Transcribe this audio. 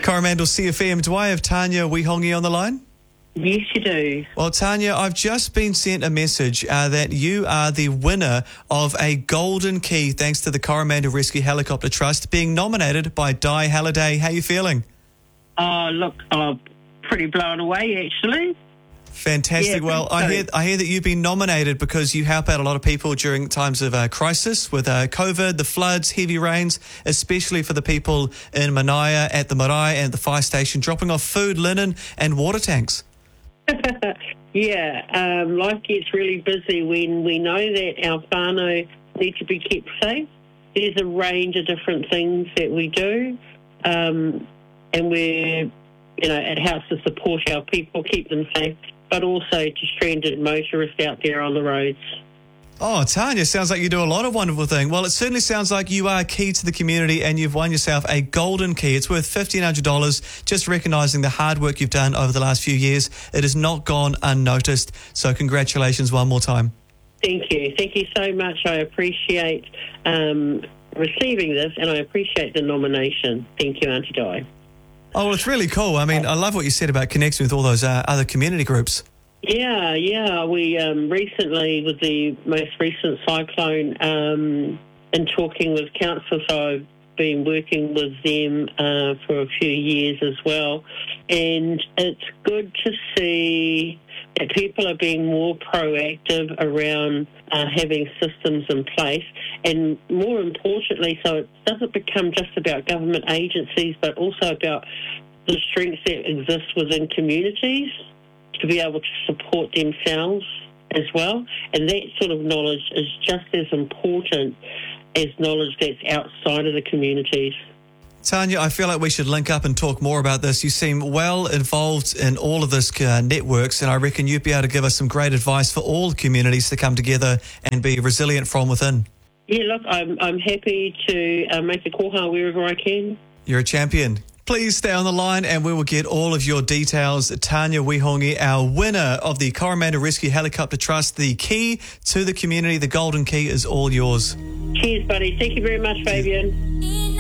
Coromandel CFM. Do I have Tanya Wihongi on the line? Yes, you do. Well, Tanya, I've just been sent a message that you are the winner of a golden key thanks to the Coromandel Rescue Helicopter Trust being nominated by Di Halliday. How are you feeling? Oh, look, I'm pretty blown away, actually. Fantastic. Yeah, well, I hear that you've been nominated because you help out a lot of people during times of crisis with COVID, the floods, heavy rains, especially for the people in Manaia at the marae and the fire station, dropping off food, linen and water tanks. Yeah, life gets really busy when we know that our whānau need to be kept safe. There's a range of different things that we do, and we're, it helps to support our people, keep them safe, but also to stranded motorists out there on the roads. Oh, Tanya, sounds like you do a lot of wonderful things. Well, it certainly sounds like you are key to the community and you've won yourself a golden key. It's worth $1,500, just recognising the hard work you've done over the last few years. It has not gone unnoticed, so congratulations one more time. Thank you. Thank you so much. I appreciate receiving this and I appreciate the nomination. Thank you, Auntie Di. Oh, well, it's really cool. I mean, I love what you said about connecting with all those other community groups. Yeah. We recently, with the most recent cyclone, and talking with council, so I've been working with them for a few years as well. And it's good to see that people are being more proactive around having systems in place. And more importantly, so it doesn't become just about government agencies, but also about the strengths that exist within communities to be able to support themselves as well. And that sort of knowledge is just as important as knowledge that's outside of the communities. Tanya, I feel like we should link up and talk more about this. You seem well involved in all of this networks, and I reckon you'd be able to give us some great advice for all communities to come together and be resilient from within. Yeah, look, I'm happy to make a koha wherever I can. You're a champion. Please stay on the line and we will get all of your details. Tanya Wihongi, our winner of the Coromandel Rescue Helicopter Trust. The key to the community, the golden key, is all yours. Cheers, buddy. Thank you very much, Fabian.